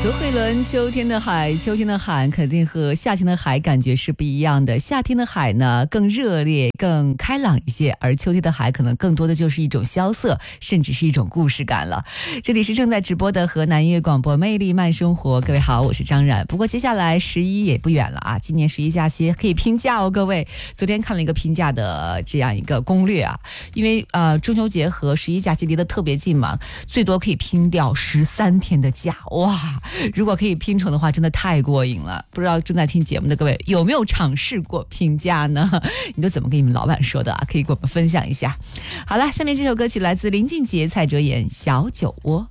苏慧伦，秋天的海，秋天的海肯定和夏天的海感觉是不一样的。夏天的海呢更热烈、更开朗一些，而秋天的海可能更多的就是一种萧瑟，甚至是一种故事感了。这里是正在直播的河南音乐广播魅力慢生活，各位好，我是张冉。不过接下来11也不远了啊，今年11假期可以拼假哦，各位。昨天看了一个拼假的这样一个攻略啊，因为中秋节和11假期离得特别近嘛，最多可以拼掉13天的假，哇！如果可以拼成的话，真的太过瘾了。不知道正在听节目的各位有没有尝试过拼假呢？你都怎么跟你们老板说的啊？可以跟我们分享一下。好了，下面这首歌曲来自林俊杰、蔡哲妍《小酒窝》。